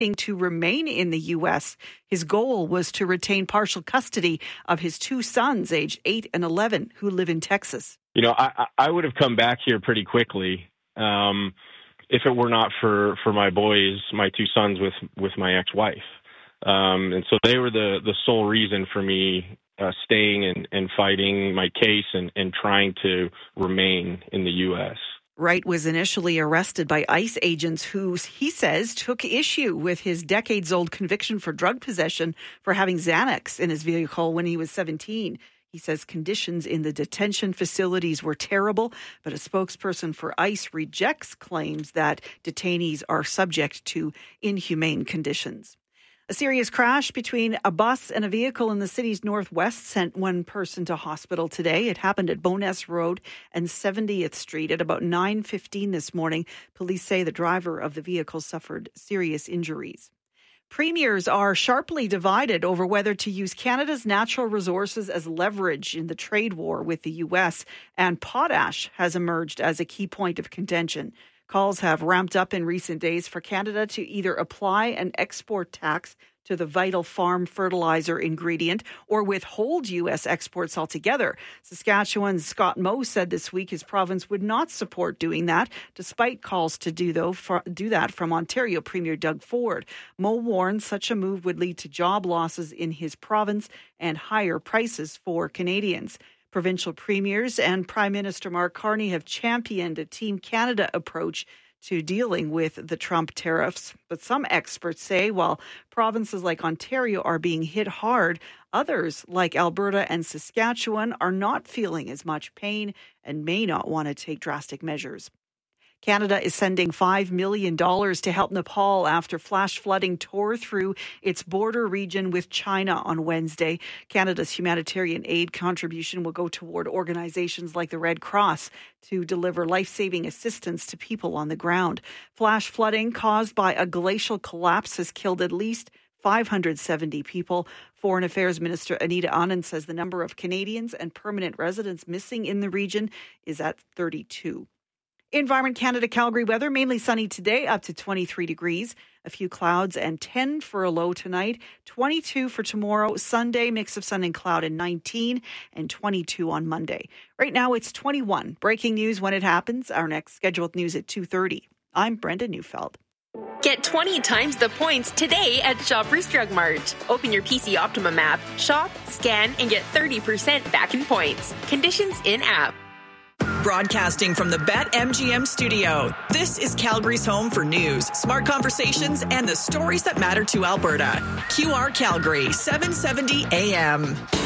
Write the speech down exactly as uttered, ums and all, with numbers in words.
to remain in the U S. His goal was to retain partial custody of his two sons, aged eight and eleven, who live in Texas. You know, I, I would have come back here pretty quickly um, if it were not for, for my boys, my two sons with, with my ex-wife. Um, and so they were the, the sole reason for me uh, staying and, and fighting my case and, and trying to remain in the U S. Wright was initially arrested by ICE agents who, he says, took issue with his decades-old conviction for drug possession for having Xanax in his vehicle when he was seventeen. He says conditions in the detention facilities were terrible, but a spokesperson for ICE rejects claims that detainees are subject to inhumane conditions. A serious crash between a bus and a vehicle in the city's northwest sent one person to hospital today. It happened at Bowness Road and seventieth Street at about nine fifteen this morning. Police say the driver of the vehicle suffered serious injuries. Premiers are sharply divided over whether to use Canada's natural resources as leverage in the trade war with the U S, and potash has emerged as a key point of contention. Calls have ramped up in recent days for Canada to either apply an export tax to the vital farm fertilizer ingredient or withhold U S exports altogether. Saskatchewan's Scott Moe said this week his province would not support doing that, despite calls to do, though, for, do that from Ontario Premier Doug Ford. Moe warned such a move would lead to job losses in his province and higher prices for Canadians. Provincial premiers and Prime Minister Mark Carney have championed a Team Canada approach to dealing with the Trump tariffs. But some experts say while provinces like Ontario are being hit hard, others like Alberta and Saskatchewan are not feeling as much pain and may not want to take drastic measures. Canada is sending five million dollars to help Nepal after flash flooding tore through its border region with China on Wednesday. Canada's humanitarian aid contribution will go toward organizations like the Red Cross to deliver life-saving assistance to people on the ground. Flash flooding caused by a glacial collapse has killed at least five hundred seventy people. Foreign Affairs Minister Anita Anand says the number of Canadians and permanent residents missing in the region is at thirty-two. Environment Canada Calgary weather, mainly sunny today, up to twenty-three degrees. A few clouds and ten for a low tonight. twenty-two for tomorrow, Sunday, mix of sun and cloud, and nineteen, and twenty-two on Monday. Right now it's twenty-one. Breaking news when it happens. Our next scheduled news at two thirty. I'm Brenda Neufeld. Get twenty times the points today at Shoppers Drug Mart. Open your P C Optimum app, shop, scan, and get thirty percent back in points. Conditions in-app. Broadcasting from the BetMGM studio, this is Calgary's home for news, smart conversations, and the stories that matter to Alberta. Q R Calgary, seven seventy A M.